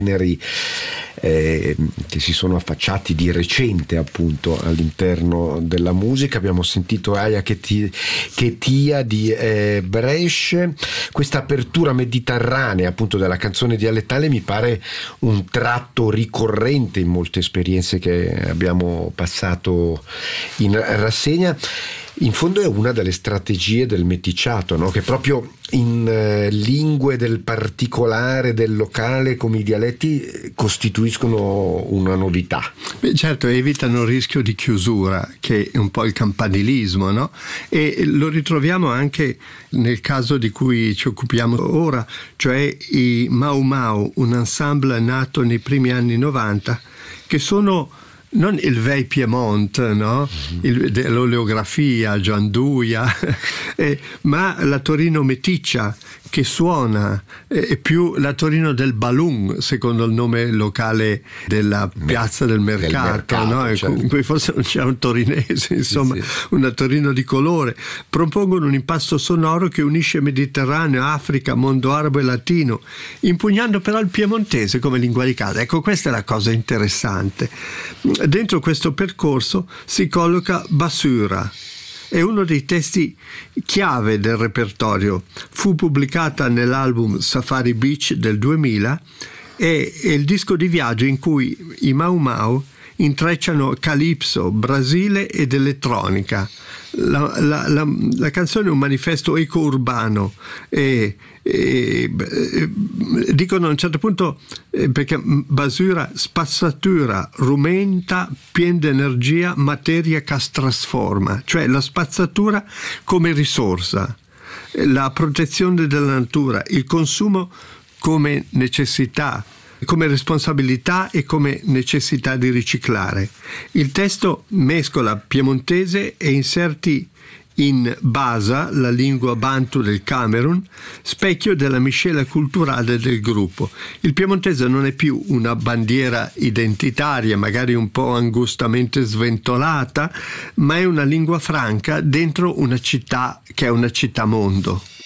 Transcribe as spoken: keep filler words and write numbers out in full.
Eh, che si sono affacciati di recente appunto all'interno della musica. Abbiamo sentito Aya che Tia di eh, Brescia. Questa apertura mediterranea appunto della canzone dialettale mi pare un tratto ricorrente in molte esperienze che abbiamo passato in rassegna. In fondo è una delle strategie del meticciato, no? Che proprio in eh, lingue del particolare, del locale, come i dialetti, costituiscono una novità. Beh, certo, evitano il rischio di chiusura, che è un po' il campanilismo, no? E lo ritroviamo anche nel caso di cui ci occupiamo ora, cioè i Mau Mau, un ensemble nato nei primi anni novanta, che sono non il Vei Piemont, no? Il, l'oleografia, Gianduia, eh, ma la Torino meticcia che suona, eh, più la Torino del Balloon, secondo il nome locale della piazza del mercato, del mercato, no? Certo. Poi forse non c'è un torinese, insomma, sì, sì. Una Torino di colore. Propongono un impasto sonoro che unisce Mediterraneo, Africa, mondo arabo e latino, impugnando però il piemontese come lingua di casa. Ecco, questa è la cosa interessante. Dentro questo percorso si colloca Basura. È uno dei testi chiave del repertorio. Fu pubblicata nell'album Safari Beach del duemila e è il disco di viaggio in cui i Mau Mau intrecciano calypso, Brasile ed elettronica. La, la, la, la canzone è un manifesto eco-urbano e, e, e dicono a un certo punto, eh, perché Basura spazzatura, rumenta, pien d'energia, materia che trasforma, cioè la spazzatura come risorsa, la protezione della natura, il consumo come necessità, come responsabilità e come necessità di riciclare. Il testo mescola piemontese e inserti in Basa, la lingua bantu del Camerun, specchio della miscela culturale del gruppo. Il piemontese non è più una bandiera identitaria, magari un po' angustamente sventolata, ma è una lingua franca dentro una città che è una città mondo.